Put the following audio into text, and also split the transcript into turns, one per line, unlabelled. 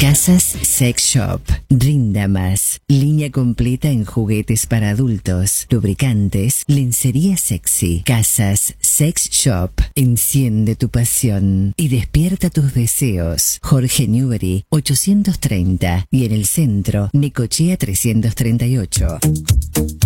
Casas Sex Shop. Rinda más. Línea completa en juguetes para adultos, lubricantes, lencería sexy. Casas Sex Shop. Enciende tu pasión y despierta tus deseos. Jorge Newbery 830 y en el centro Necochea 338.